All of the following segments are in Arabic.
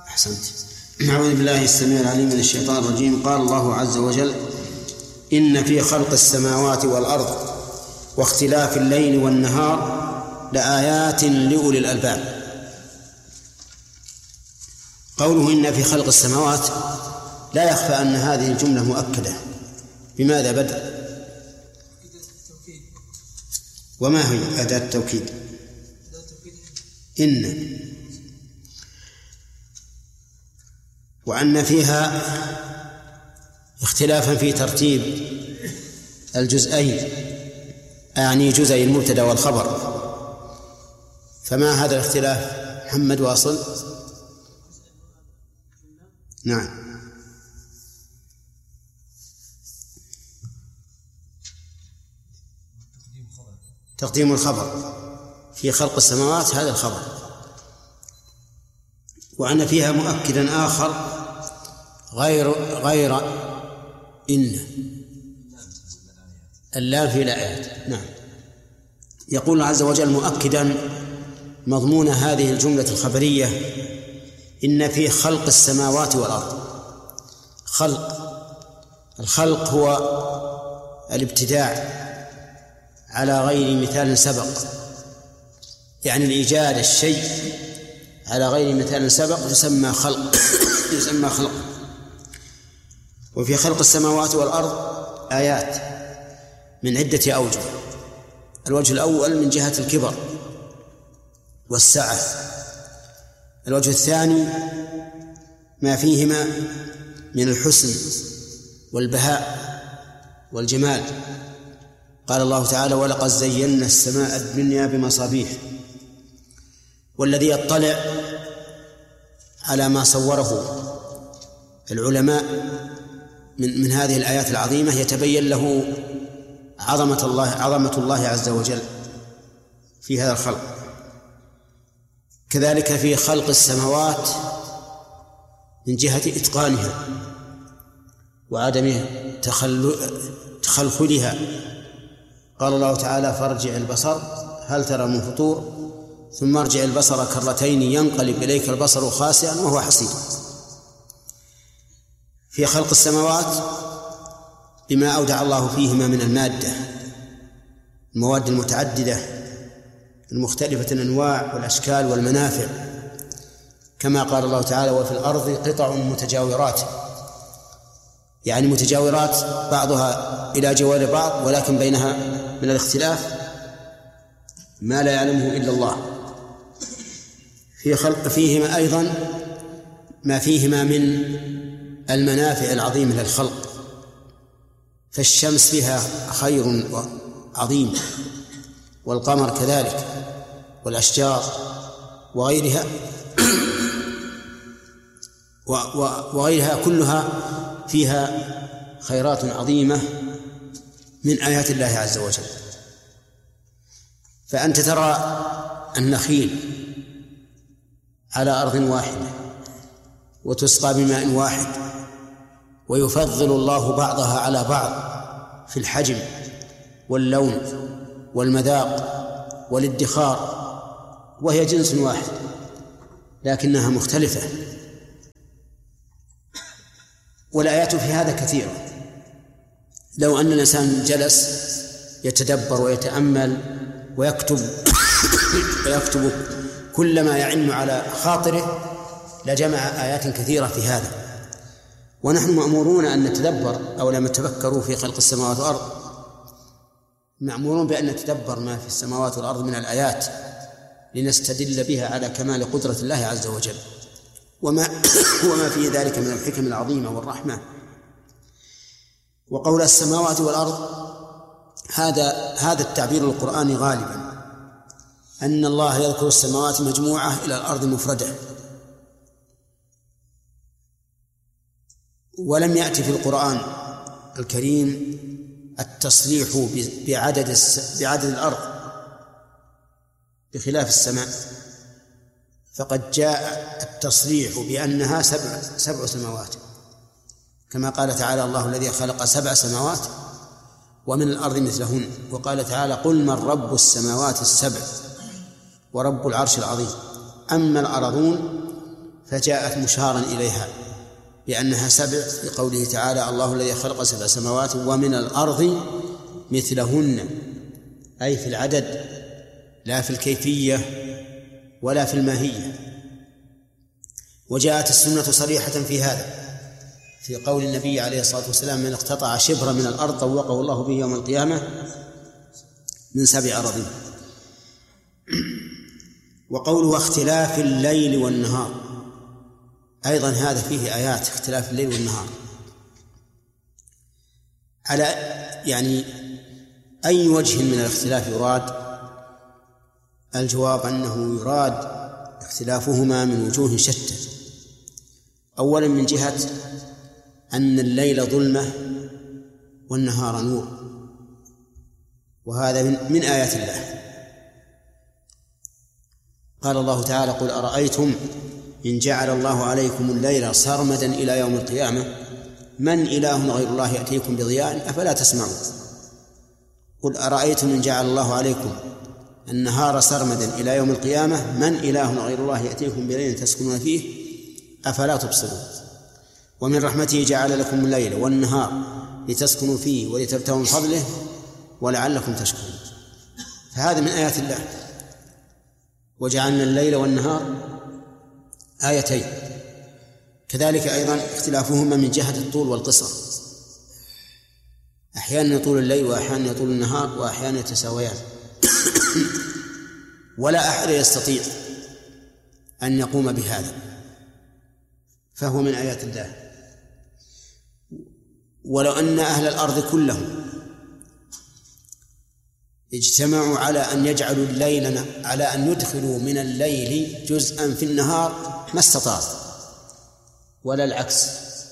أحسنت. أعوذ بالله السميع العليم من الشيطان الرجيم. قال الله عز وجل: إن في خلق السماوات والأرض واختلاف الليل والنهار لآيات لأولي الألباب. قوله إن في خلق السماوات لا يخفى أن هذه الجملة مؤكدة. بماذا بدأ؟ وما هي أداة التوكيد؟ إن. وأن فيها اختلافا في ترتيب الجزئين، أعني جزء المبتدأ والخبر. فما هذا الاختلاف محمد واصل؟ نعم. تقديم الخبر في خلق السماوات، هذا الخبر. وأن فيها مؤكدا آخر غير إن اللام في الآيات. نعم. يقول الله عز وجل مؤكدا مضمون هذه الجملة الخبرية: إن في خلق السماوات والأرض. الخلق هو الابتداع على غير مثال سبق، يعني الإيجاد الشيء على غير مثال سبق يسمى خلق. يسمى خلق. وفي خلق السماوات والأرض آيات من عدة أوجه. الوجه الأول من جهة الكبر والسعة. الوجه الثاني ما فيهما من الحسن والبهاء والجمال. قال الله تعالى: ولقد زينا السماء الدنيا بمصابيح. والذي يطلع على ما صوره العلماء من هذه الآيات العظيمة يتبين له عظمة الله عز وجل في هذا الخلق. كذلك في خلق السماوات من جهة إتقانها وعدم تخلخلها. قال الله تعالى: فارجع البصر هل ترى من فطور ثم ارجع البصر كرتين ينقلب إليك البصر خاسئا وهو حسير. في خلق السماوات بما أودع الله فيهما من المواد المتعددة المختلفة الأنواع والأشكال والمنافع، كما قال الله تعالى: وفي الأرض قطع متجاورات، يعني متجاورات بعضها إلى جوار بعض، ولكن بينها من الاختلاف ما لا يعلمه إلا الله. في خلق فيهما أيضا ما فيهما من المنافع العظيمة للخلق، فالشمس فيها خير عظيم، والقمر كذلك، والأشجار وغيرها كلها فيها خيرات عظيمة من آيات الله عز وجل. فأنت ترى النخيل على أرض واحدة وتسقى بماء واحد، ويفضل الله بعضها على بعض في الحجم واللون والمذاق والادخار، وهي جنس واحد لكنها مختلفة. والآيات في هذا كثيرة. لو أن الإنسان جلس يتدبر ويتأمل ويكتب كل ما يعن على خاطره لجمع آيات كثيرة في هذا. ونحن مأمورون أن نتدبر، أو لم تفكروا في خلق السماوات والأرض، مأمورون بأن نتدبر ما في السماوات والأرض من الآيات لنستدل بها على كمال قدرة الله عز وجل وما فيه ذلك من الحكم العظيمة والرحمة. وقول السماوات والأرض هذا التعبير القرآني غالبا أن الله يذكر السماوات مجموعة إلى الأرض مفردة، ولم يأتي في القرآن الكريم التصريح بعدد الأرض بخلاف السماء، فقد جاء التصريح بأنها سبع سماوات، كما قال تعالى: الله الذي خلق 7 سماوات ومن الأرض مثلهن. وقال تعالى: قل من رب السماوات 7 ورب العرش العظيم. أما الأرضون فجاءت مشارا إليها بأنها 7 في قوله تعالى: الله الذي خلق 7 سماوات ومن الأرض مثلهن، أي في العدد لا في الكيفية ولا في الماهية. وجاءت السنة صريحة في هذا في قول النبي عليه الصلاة والسلام: من اقتطع شبرا من الأرض طوقه الله به يوم القيامة من 7 أراضين. وقوله اختلاف الليل والنهار أيضا هذا فيه آيات اختلاف الليل والنهار على أي وجه من الاختلاف يراد؟ الجواب أنه يراد اختلافهما من وجوه شتى. أولا من جهة أن الليل ظلمة والنهار نور، وهذا من آيات الله. قال الله تعالى: قل أرأيتم إن جعل الله عليكم الليل سرمدا إلى يوم القيامة من إله غير الله يأتيكم بضياء أفلا تسمعون. قل أرأيتم إن جعل الله عليكم النهار سرمدا إلى يوم القيامة من إله غير الله يأتيكم بليل تسكنون فيه أفلا تبصرون. ومن رحمته جعل لكم الليل والنهار لتسكنوا فيه ولتبتغوا من فضله ولعلكم تشكرون. فهذا من آيات الله. وجعلنا الليل والنهار آيتين. كذلك أيضا اختلافهما من جهة الطول والقصر، أحيانا يطول الليل وأحيانا يطول النهار وأحيانا يتساويان ولا أحد يستطيع أن يقوم بهذا، فهو من آيات الله. ولو أن أهل الأرض كلهم اجتمعوا على أن يجعلوا الليل على أن يدخلوا من الليل جزءا في النهار ما استطاعوا، ولا العكس،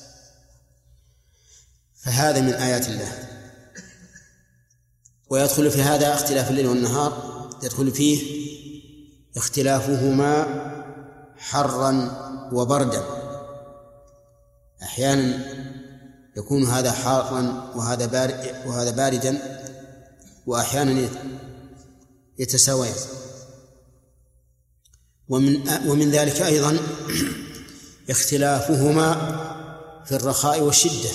فهذا من آيات الله. ويدخل في هذا اختلاف الليل والنهار، يدخل فيه اختلافهما حرا وبردا. أحيانا يكون هذا حارا وهذا باردا، وأحيانا يتساويان. ومن ذلك أيضا اختلافهما في الرخاء والشدة.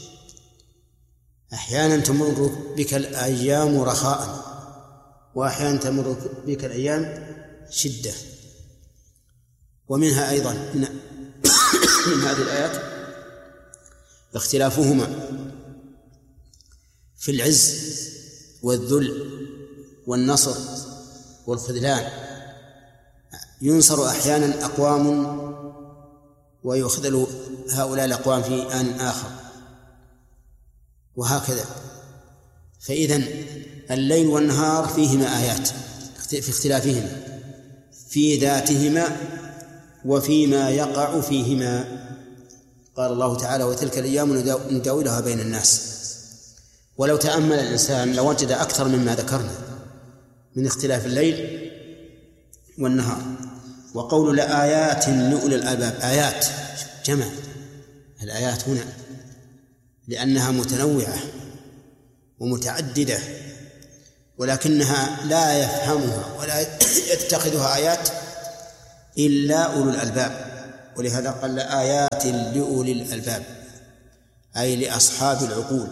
أحيانا تمر بك الأيام رخاء وأحيانا تمر بك الأيام شدة. ومنها أيضا من هذه الآيات اختلافهما في العز والذل والنصر والخذلان. ينصر أحيانا أقوام ويخذل هؤلاء الأقوام في آن آخر، وهكذا. فإذن الليل والنهار فيهما آيات في اختلافهما في ذاتهما وفيما يقع فيهما. قال الله تعالى: وتلك الأيام نداولها بين الناس. ولو تأمل الإنسان لوجد أكثر مما ذكرنا من اختلاف الليل والنهار. وقول لآيات لأولي الألباب، آيات جمع الآيات هنا لأنها متنوعة ومتعددة، ولكنها لا يفهمها ولا يتخذها آيات إلا أولو الألباب. ولهذا قال آيات لأولي الألباب، أي لأصحاب العقول.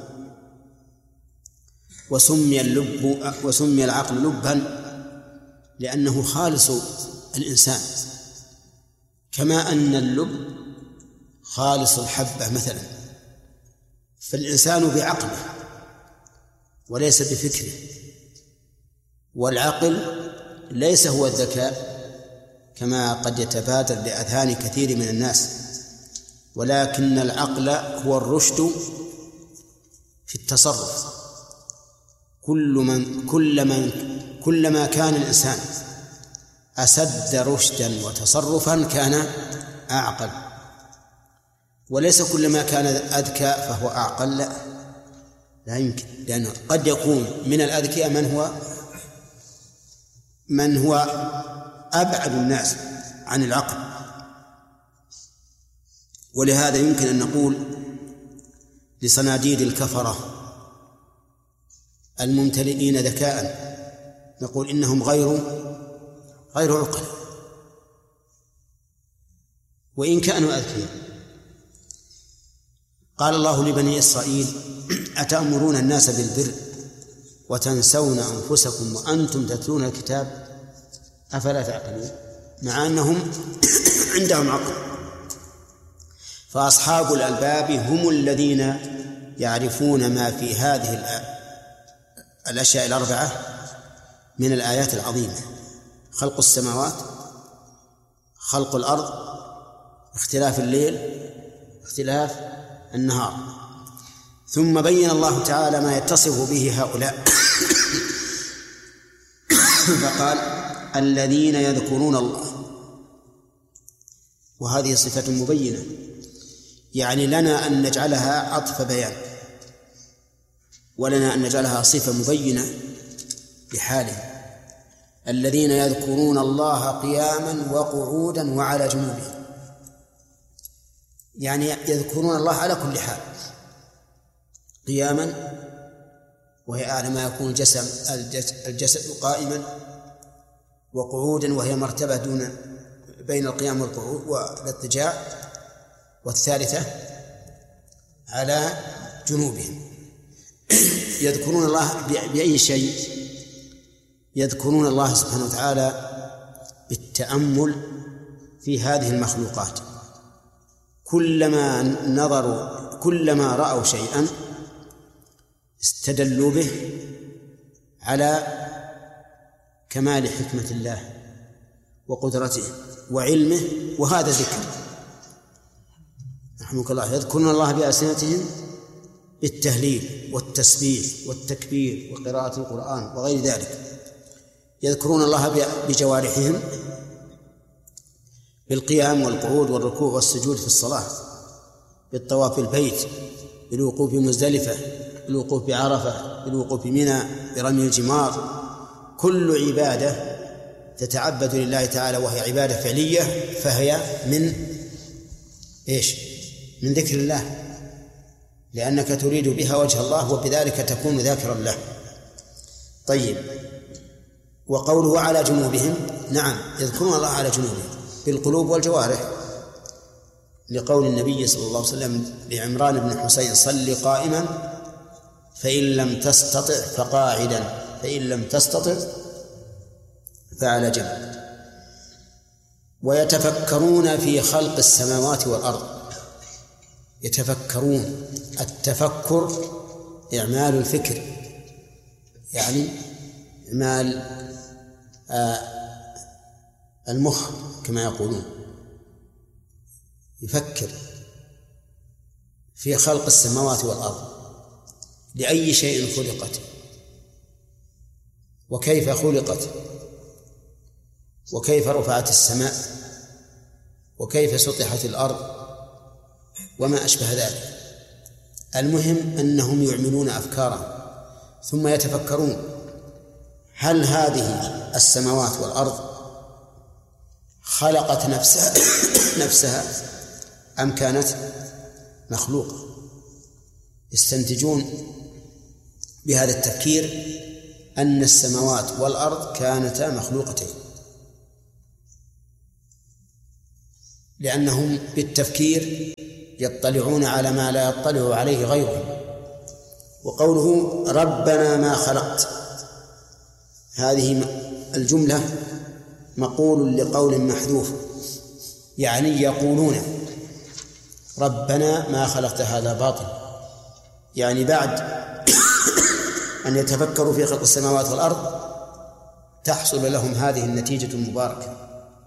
وسمي العقل لبا لأنه خالص الإنسان، كما أن اللب خالص الحبة مثلا. فالإنسان بعقله وليس بفكره، والعقل ليس هو الذكاء كما قد يتبادر لأذهان كثير من الناس، ولكن العقل هو الرشد في التصرف. كلما كان الإنسان أسد رشدا وتصرفا كان أعقل، وليس كلما كان أذكى فهو أعقل، لا يمكن، لأنه قد يكون من الأذكياء من هو أبعد الناس عن العقل. ولهذا يمكن أن نقول لصناديد الكفرة الممتلئين ذكاء، نقول إنهم غير عقل. وإن كانوا أذكياء. قال الله لبني إسرائيل: أتأمرون الناس بالبر وتنسون أنفسكم وأنتم تتلون الكتاب أفلا تعقلون، مع أنهم عندهم عقل. فأصحاب الألباب هم الذين يعرفون ما في هذه الأشياء الأربعة من الآيات العظيمة: خلق السماوات، خلق الأرض، اختلاف الليل، اختلاف النهار. ثم بين الله تعالى ما يتصف به هؤلاء فقال: الذين يذكرون الله. وهذه صفة مبينة، يعني لنا أن نجعلها عطف بيان، ولنا أن نجعلها صفة مبينة لحاله. الذين يذكرون الله قياما وقعودا وعلى جنوبهم، يعني يذكرون الله على كل حال، قياما وهي أعلى ما يكون الجسد قائما، وقعودا وهي مرتبة دون بين القيام والقعود والاضطجاع، والثالثة على جنوبهم. يذكرون الله بأي شيء؟ يذكرون الله سبحانه وتعالى بالتأمل في هذه المخلوقات. كلما رأوا شيئا استدلوا به على كمال حكمة الله وقدرته وعلمه، وهذا ذكر. رحمك الله. يذكرون الله بألسنتهم بالتهليل والتسبيح والتكبير وقراءة القرآن وغير ذلك. يذكرون الله بجوارحهم بالقيام والقعود والركوع والسجود في الصلاة، بالطواف بالبيت، بالوقوف بمزدلفة، بالوقوف بعرفة، بالوقوف بمنى، برمي الجمار. كل عبادة تتعبد لله تعالى وهي عبادة فعلية فهي من إيش؟ من ذكر الله، لأنك تريد بها وجه الله وبذلك تكون ذاكرا له. طيب، وقوله على جنوبهم، نعم يذكرون الله على جنوبهم بالقلوب والجوارح، لقول النبي صلى الله عليه وسلم لعمران بن حسين: صل قائما فإن لم تستطع فقاعدا فإن لم تستطع فعلى جنب. ويتفكرون في خلق السماوات والأرض. يتفكرون، التفكر إعمال الفكر، يعني إعمال المخ كما يقولون. يفكر في خلق السماوات والأرض، لأي شيء خلقت، وكيف خلقت، وكيف رفعت السماء، وكيف سطحت الأرض، وما أشبه ذلك. المهم أنهم يعملون أفكارهم ثم يتفكرون: هل هذه السماوات والأرض خلقت نفسها أم كانت مخلوقة؟ يستنتجون بهذا التفكير أن السماوات والأرض كانتا مخلوقتين، لأنهم بالتفكير يطلعون على ما لا يطلع عليه غيرهم. وقوله ربنا ما خلقت، هذه الجملة مقول لقول محذوف، يعني يقولون ربنا ما خلقت هذا باطل، يعني بعد أن يتفكروا في خلق السماوات والأرض تحصل لهم هذه النتيجة المباركة: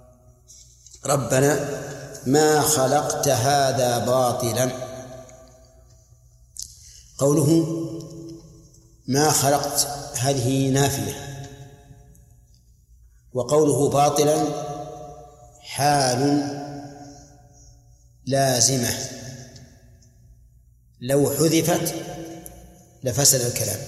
ربنا ما خلقت هذا باطلا. قوله ما خلقت هذه نافية، وقوله باطلا حال لازمة، لو حذفت لفسد الكلام،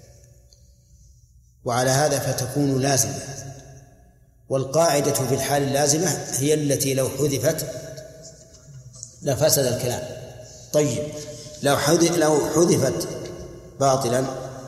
وعلى هذا فتكون لازمة. والقاعدة في الحال اللازمة هي التي لو حذفت لفسد الكلام. طيب، لو حذفت باطلا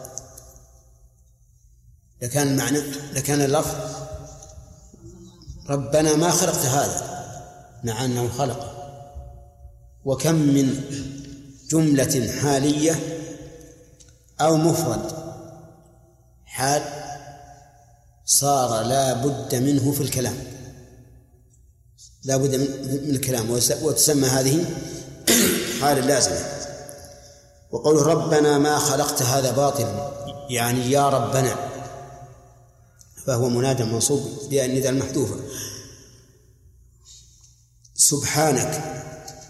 لكان المعنى، لكان اللفظ ربنا ما خلقت هذا، مع أنه خلقه. وكم من جملة حالية أو مفرد حال صار لا بد منه في الكلام، لا بد من الكلام، وتسمى هذه حال لازمة. وقوله ربنا ما خلقت هذا باطلا، يعني يا ربنا، فهو منادى منصوب بأن نداء المحذوفة. سبحانك،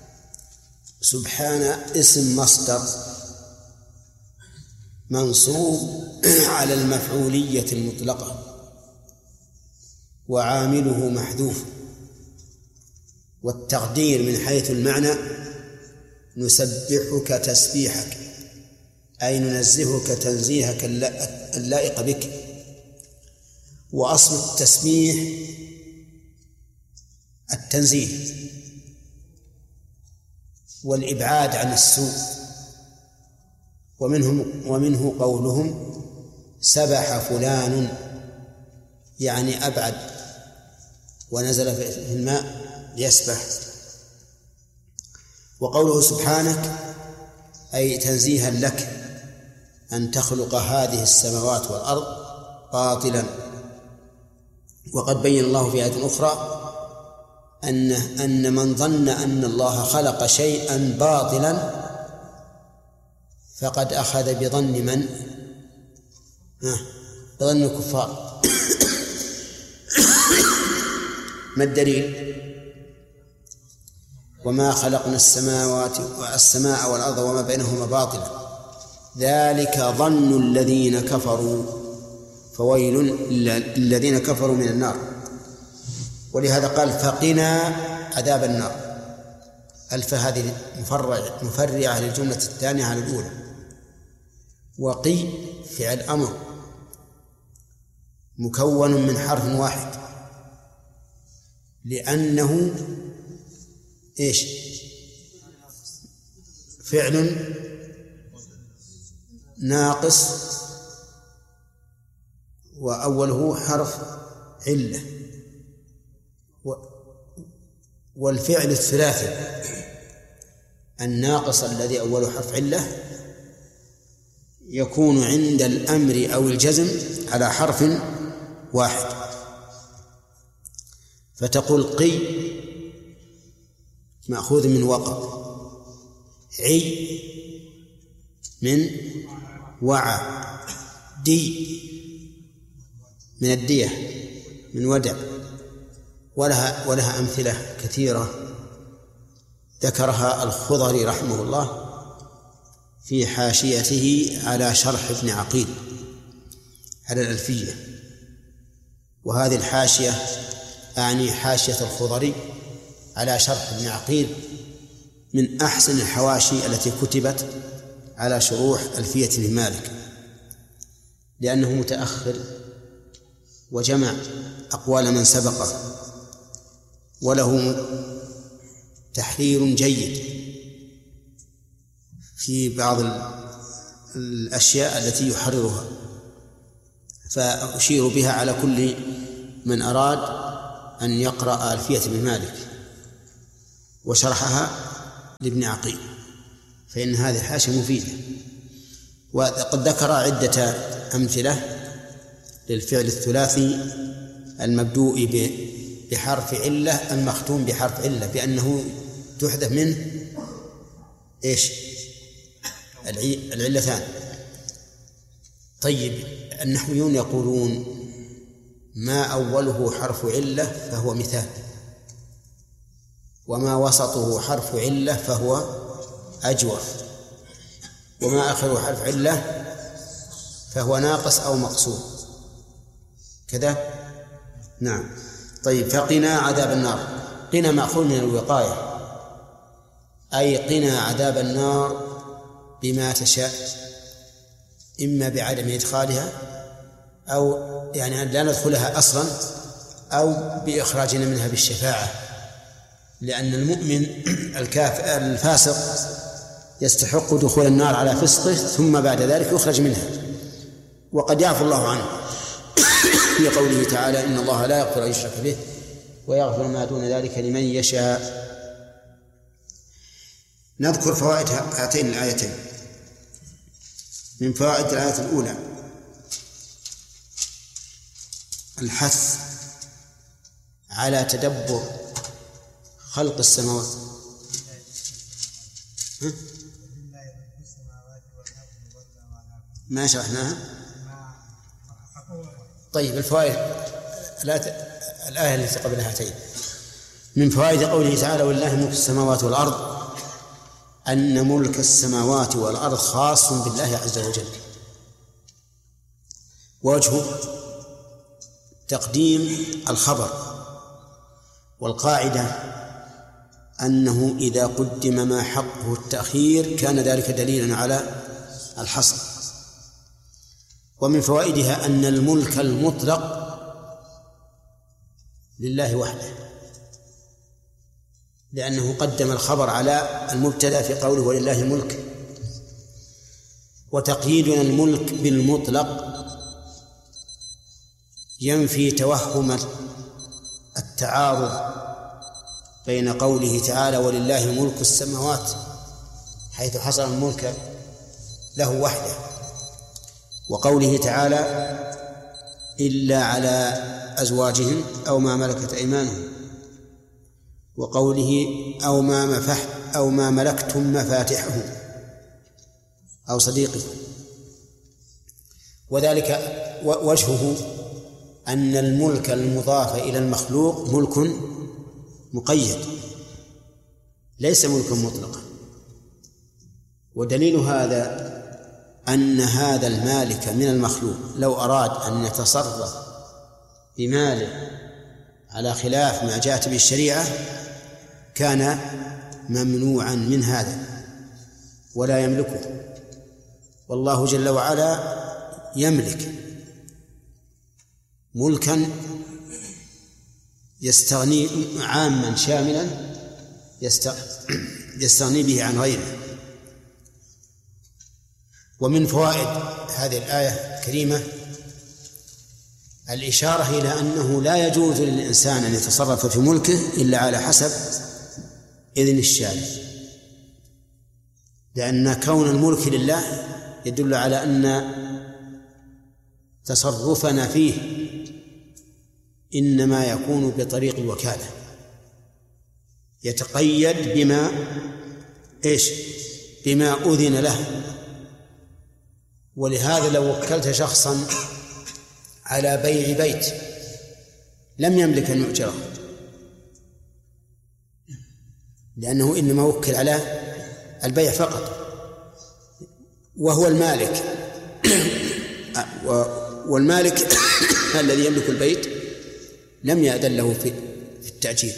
سبحان اسم مصدر منصوب على المفعولية المطلقة وعامله محذوف، والتقدير من حيث المعنى نسبحك تسبيحك، أي ننزهك تنزيهك اللائق بك. وأصل التسبيح التنزيه والإبعاد عن السوء، ومنه قولهم سبح فلان، يعني أبعد ونزل في الماء ليسبح. وقوله سبحانك أي تنزيها لك أن تخلق هذه السماوات والأرض باطلا. وقد بين الله في آية أخرى أن من ظن أن الله خلق شيئا باطلا فقد أخذ بظن من؟ بظن الكفار. ما الدليل؟ وما خلقنا السماء والأرض وما بينهما باطلا ذلك ظن الذين كفروا فويل للذين كفروا من النار. ولهذا قال فقنا عذاب النار. ألف هذه مفرعة للجملة الثانية على الأولى. وقي فعل أمر مكون من حرف واحد، لأنه إيش؟ فعل ناقص وأوله حرف علة، والفعل الثلاثي الناقص الذي أوله حرف علة يكون عند الأمر أو الجزم على حرف واحد، فتقول قي مأخوذ من وقع، عي من وعى، دي من الدية من ودع. ولها أمثلة كثيرة ذكرها الخضري رحمه الله في حاشيته على شرح ابن عقيل على الألفية. وهذه الحاشية أعني حاشية الخضري على شرح ابن عقيل من أحسن الحواشي التي كتبت على شروح ألفية ابن مالك، لأنه متأخر وجمع أقوال من سبقه، وله تحرير جيد في بعض الأشياء التي يحررها، فأشير بها على كل من أراد أن يقرأ ألفية ابن مالك وشرحها لابن عقيل، فإن هذه الحاشية مفيدة. وقد ذكر عدة أمثلة للفعل الثلاثي المبدوء بحرف علة المختوم بحرف علة، بأنه تحذف منه إيش؟ العلتان. طيب النحويون يقولون ما أوله حرف علة فهو مثال، وما وسطه حرف علة فهو أجوف، وما آخره حرف علة فهو ناقص أو مقصور كذا. نعم. طيب فقنا عذاب النار، قنا مأخوذ من الوقاية، أي قنا عذاب النار بما تشاء، إما بعدم إدخالها أو يعني لا ندخلها أصلا أو بإخراجنا منها بالشفاعة، لأن المؤمن الفاسق يستحق دخول النار على فسقه ثم بعد ذلك يخرج منها، وقد يعفو الله عنه في قوله تعالى إن الله لا يغفر أن يشرك به ويغفر ما دون ذلك لمن يشاء. نذكر فوائد هاتين الآيتين. من فوائد الآية الأولى الحث على تدبر خلق السماوات. ما شرحناها. طيب الفوائد الآية التي قبل هاتين. من فوائد قوله تعالى ولله ملك السماوات والأرض أن ملك السماوات والأرض خاص بالله عز وجل. وجهه تقديم الخبر، والقاعدة أنه إذا قدم ما حقه التأخير كان ذلك دليلا على الحصر. ومن فوائدها أن الملك المطلق لله وحده، لأنه قدم الخبر على المبتدأ في قوله ولله الملك. وتقييدنا الملك بالمطلق ينفي توهم التعارض بين قوله تعالى ولله ملك السماوات حيث حصر الملك له وحده، وقوله تعالى إلا على أزواجهم أو ما ملكت أيمانهم، وقوله أو ما ملكتم مفاتحه أو صديقه. وذلك وجهه أن الملك المضاف إلى المخلوق ملك مقيد ليس ملكا مطلقا. ودليل هذا أن هذا المالك من المخلوق لو أراد أن يتصرف بماله على خلاف ما جاءت به الشريعة كان ممنوعا من هذا ولا يملكه. والله جل وعلا يملك ملكا يستغني عاما شاملا يستغني به عن غيره. ومن فوائد هذه الآية الكريمة الإشارة إلى أنه لا يجوز للإنسان أن يتصرف في ملكه إلا على حسب إذن الشارع، لأن كون الملك لله يدل على أن تصرفنا فيه إنما يكون بطريق الوكالة، يتقيد بما أذن له. ولهذا لو وكلت شخصا على بيع بيت لم يملك أن يؤجره، لأنه إنما وكل على البيع فقط وهو المالك. والمالك الذي يملك البيت لم يأذن له في التأجير،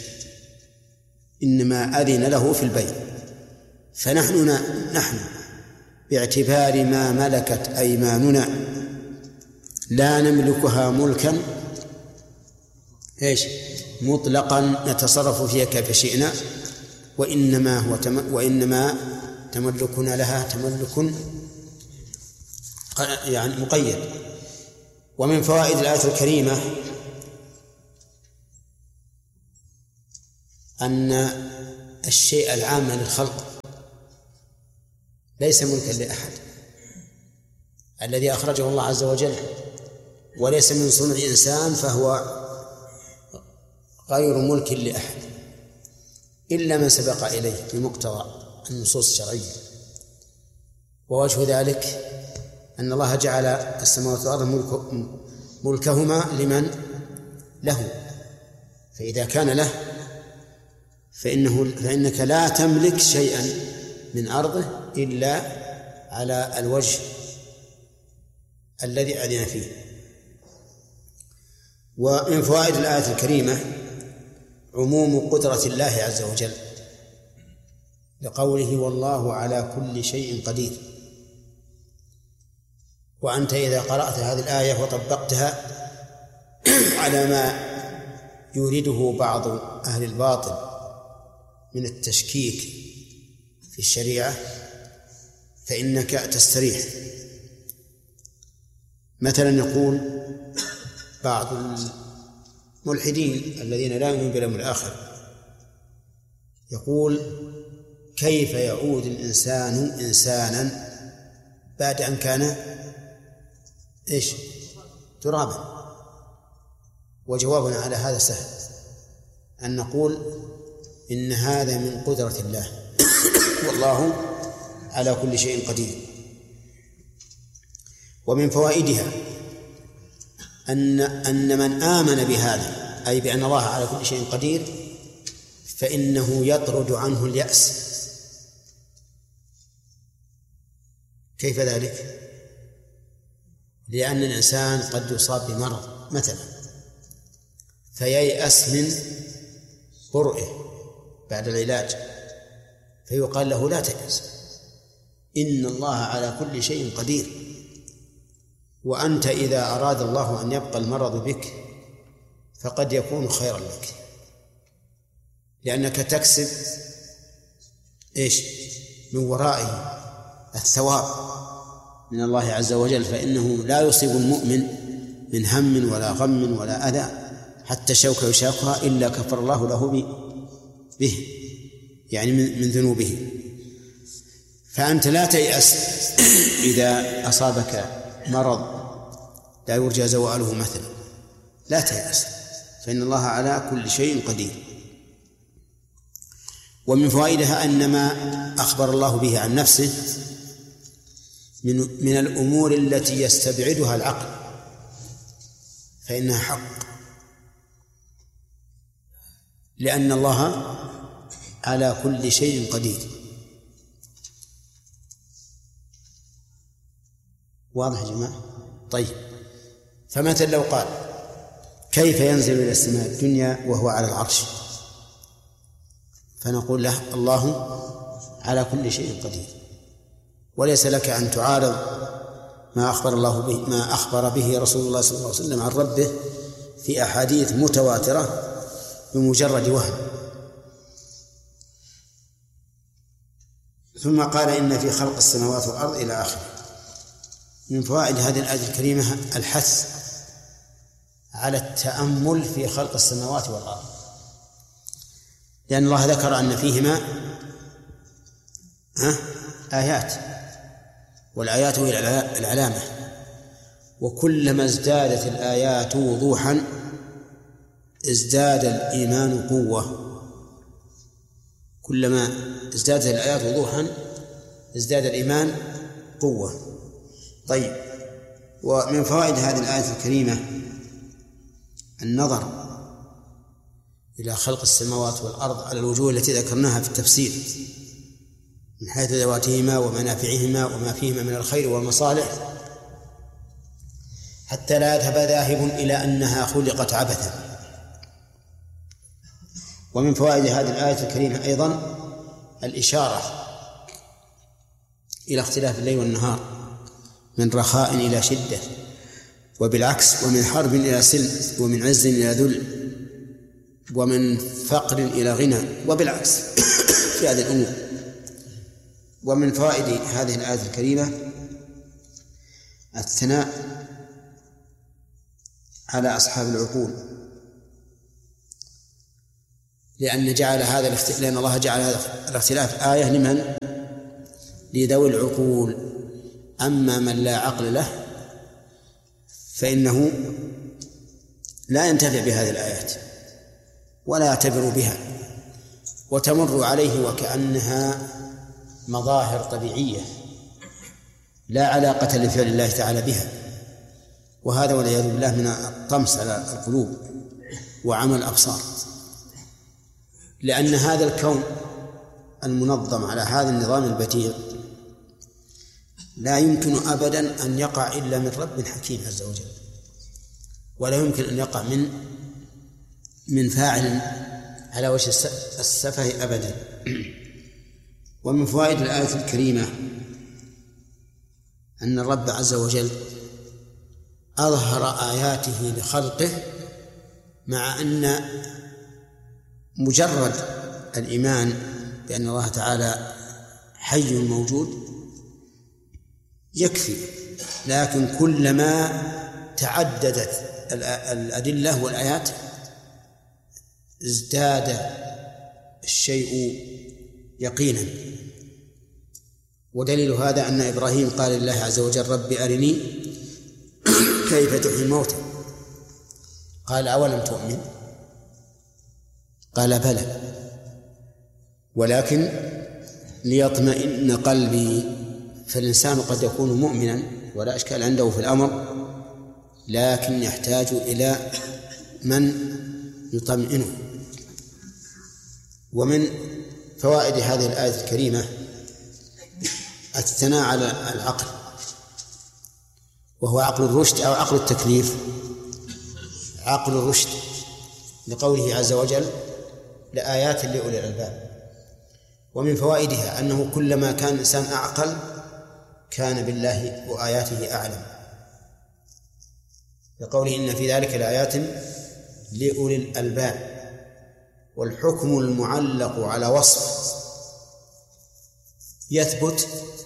إنما أذن له في البيع. فنحن باعتبار ما ملكت أيماننا لا نملكها ملكا مطلقا نتصرف فيها كيف شئنا، وإنما تملكنا لها تملك يعني مقيد. ومن فوائد الآية الكريمة أن الشيء العام للخلق ليس ملكا لأحد، الذي أخرجه الله عز وجل وليس من صنع إنسان فهو غير ملك لأحد إلا من سبق إليه بمقتضى النصوص الشرعية. ووجه ذلك أن الله جعل السماوات والأرض ملكهما لمن له، فإذا كان له فإنك لا تملك شيئا من أرضه إلا على الوجه الذي أذن فيه. ومن فوائد الآية الكريمة عموم قدرة الله عز وجل لقوله والله على كل شيء قدير. وأنت إذا قرأت هذه الآية وطبقتها على ما يريده بعض أهل الباطل من التشكيك في الشريعة فإنك تستريح. مثلا يقول بعض ملحدين الذين لا يؤمنون باليوم الآخر، يقول: كيف يعود الإنسان إنسانا بعد أن كان ترابا؟ وجوابنا على هذا سهل، أن نقول إن هذا من قدرة الله والله على كل شيء قدير. ومن فوائدها أن من آمن بهذا، أي بأن الله على كل شيء قدير، فإنه يطرد عنه اليأس. كيف ذلك؟ لأن الإنسان قد يصاب بمرض مثلا فييأس من برئه بعد العلاج، فيقال له: لا تيأس، إن الله على كل شيء قدير، وأنت إذا أراد الله أن يبقى المرض بك فقد يكون خيرا لك، لأنك تكسب من ورائه الثواب من الله عز وجل، فإنه لا يصيب المؤمن من هم ولا غم ولا أذى حتى شوكة يشاقها إلا كفر الله له به، يعني من ذنوبه. فأنت لا تيأس إذا أصابك مرض لا يرجى زواله مثلا، لا تيأس، فإن الله على كل شيء قدير. ومن فوائدها أن ما أخبر الله به عن نفسه من الأمور التي يستبعدها العقل فإنها حق، لأن الله على كل شيء قدير. واضح يا جماعة؟ طيب، فمثلا لو قال: كيف ينزل إلى السماء الدنيا وهو على العرش؟ فنقول له: الله على كل شيء قدير، وليس لك أن تعارض ما أخبر به رسول الله صلى الله عليه وسلم عن ربه في أحاديث متواترة بمجرد وهم. ثم قال: إن في خلق السماوات والأرض إلى آخره. من فوائد هذه الآية الكريمة الحث على التأمل في خلق السماوات والأرض، لأن الله ذكر أن فيهما آيات، والآيات هي العلامة، وكلما ازدادت الآيات وضوحا ازداد الإيمان قوة. كلما ازدادت الآيات وضوحا ازداد الإيمان قوة. طيب، ومن فوائد هذه الآية الكريمة النظر إلى خلق السماوات والأرض على الوجوه التي ذكرناها في التفسير من حيث ذواتهما ومنافعهما وما فيهما من الخير والمصالح، حتى لا يذهب ذاهب إلى أنها خلقت عبثا. ومن فوائد هذه الآية الكريمة أيضا الإشارة إلى اختلاف الليل والنهار، من رخاء إلى شدة، وبالعكس، ومن حرب إلى سلم، ومن عز إلى ذل، ومن فقر إلى غنى، وبالعكس في هذه الأمور. ومن فوائد هذه الآية الكريمة الثناء على أصحاب العقول، لأن الله جعل هذا الاختلاف آية لمن؟ لذوي العقول. أما من لا عقل له فإنه لا ينتفع بهذه الآيات ولا يعتبر بها، وتمر عليه وكأنها مظاهر طبيعية لا علاقة لفعل الله تعالى بها، وهذا والعياذ بالله من الطمس على القلوب وعمى الأبصار، لأن هذا الكون المنظم على هذا النظام البديع لا يمكن أبدا أن يقع إلا من رب حكيم عز وجل، ولا يمكن أن يقع من فاعل على وجه السفه أبدا. ومن فوائد الآية الكريمة أن الرب عز وجل أظهر آياته لخلقه، مع أن مجرد الإيمان بأن الله تعالى حي موجود يكفي، لكن كلما تعددت الأدلة والآيات ازداد الشيء يقينا. ودليل هذا أن إبراهيم قال لله عز وجل رب أرني كيف تحيي الموتى، قال أولم تؤمن؟ قال بلى ولكن ليطمئن قلبي. فالإنسان قد يكون مؤمنا ولا إشكال عنده في الأمر، لكن يحتاج إلى من يطمئنه. ومن فوائد هذه الآية الكريمة الثناء على العقل، وهو عقل الرشد أو عقل التكليف، عقل الرشد، لقوله عز وجل لآيات لأولي الألباب. ومن فوائدها أنه كلما كان الإنسان أعقل كان بالله وآياته أعلم، لقوله إن في ذلك لآيات لأولي الألباب. والحكم المعلق على وصف يثبت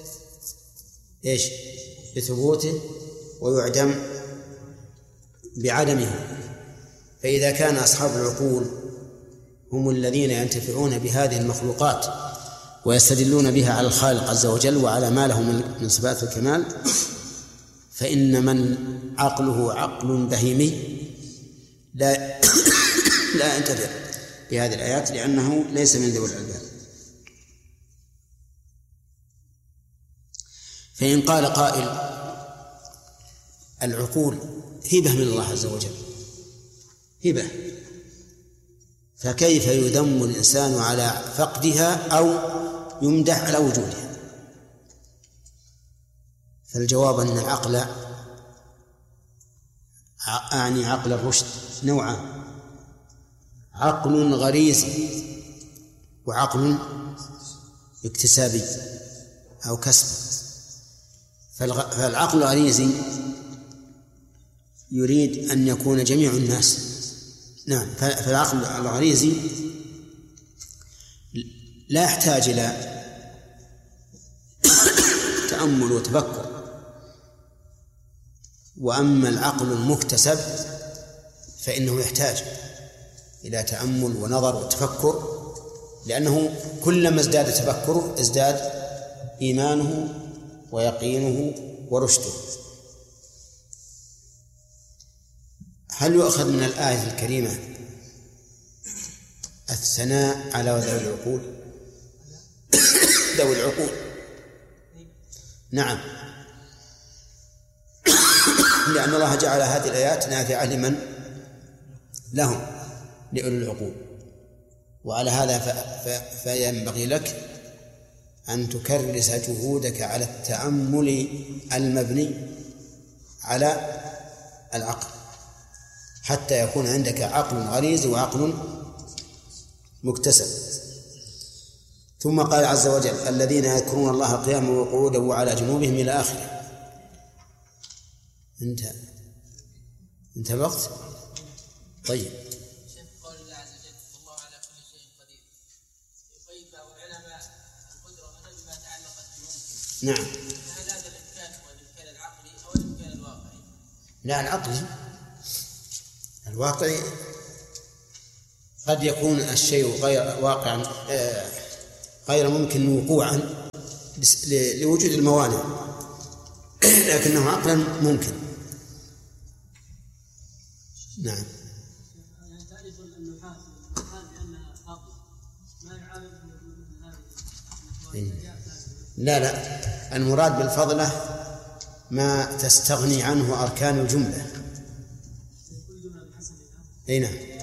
بثبوته ويعدم بعدمه. فإذا كان أصحاب العقول هم الذين ينتفعون بهذه المخلوقات ويستدلون بها على الخالق عز وجل وعلى ما له من صفات الكمال، فإن من عقله عقل بهيمي لا ينتفع بهذه الآيات، لأنه ليس من ذوي الألباب. فإن قال قائل العقول هبة من الله عز وجل، هبة، فكيف يذم الإنسان على فقدها أو يمدح على وجودها؟ فالجواب أن العقل، أعني عقل الرشد، نوعان: عقل غريزي وعقل اكتسابي أو كسب. فالعقل الغريزي يريد أن يكون جميع الناس، نعم، فالعقل الغريزي لا يحتاج إلى تأمل وتفكر. وأما العقل المكتسب فإنه يحتاج إلى تأمل ونظر وتفكر، لأنه كلما ازداد تفكره ازداد إيمانه ويقينه ورشده. هل يؤخذ من الآية الكريمة الثناء على ذوي العقول؟ ذوي العقول، نعم، لأن الله جعل هذه الآيات نافعة لمن لهم، لأولي العقول. وعلى هذا فينبغي لك أن تكرس جهودك على التأمل المبني على العقل، حتى يكون عندك عقل غريزي وعقل مكتسب. ثم قال عز وجل الذين يذكرون الله قياما وقعودا وعلى جنوبهم إلى آخره. انت وقت طيب. قول الله عز وجل والله على كل شيء قدير، يقيد بعض العلماء القدرة هنا بما تعلقت بممكن. نعم. فهل هذا الإمكان هو الإمكان العقلي أو الإمكان الواقعي؟ لا، الواقعي قد يكون الشيء غير واقعا، غير ممكن وقوعا لوجود الموانع، لكنه عقلا ممكن. نعم. تعرف النحاة بأنها عقل ما يعالج من هذه. لا، المراد بالفضلة ما تستغني عنه أركان الجملة. كل جملة بحسبها. نعم.